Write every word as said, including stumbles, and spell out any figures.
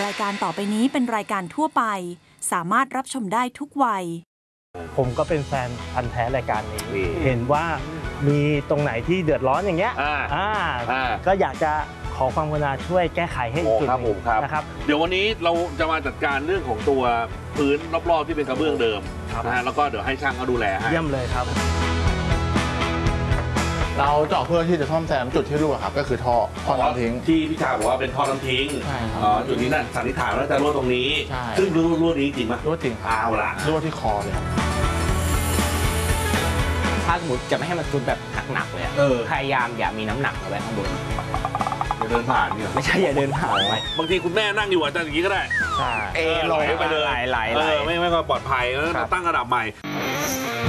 รายการต่อไปนี้เป็นรายการทั่วไปสามารถรับชมได้ทุกวัยผมก็เป็นแฟนพันธุ์แท้รายการนี้เห็นว่ามีตรงไหนที่เดือดร้อนอย่างเงี้ยอ่าก็อยากจะขอความกรุณาช่วยแก้ไขให้อีกจุดหนึ่งนะครับเดี๋ยววันนี้เราจะมาจัดการเรื่องของตัวพื้นรอบๆที่เป็นกระเบื้องเดิมนะฮะแล้วก็เดี๋ยวให้ช่างเขาดูแลให้เยี่ยมเลยครับเราเจาะเพื่อที่จะซ่อมแซมจุดที่รั่วครับก็คือท่อท่อน้ำทิ้งที่พี่ชาบอกว่าเป็นท่อน้ำทิ้งจุดนี้นั่นสันนิษฐานว่าจะรั่วตรงนี้ซึ่งรั่วนี้จริงไหมรั่วจริงเอาละรั่วที่คอเลยครับถ้าสมมติจะไม่ให้มันซุดแบบหนักๆเลยพยายามอย่ามีน้ำหนักเอาไว้ข้างบนอย่าเดินผ่านนี่หรอไม่ใช่อย่าเดินผ่านไว้บางทีคุณแม่นั่งอยู่อาจจะอย่างนี้ก็ได้ใช่เออไหลไปเลยไหลไหลไม่ไม่ก็ปลอดภัยแล้วตั้งระดับใหม่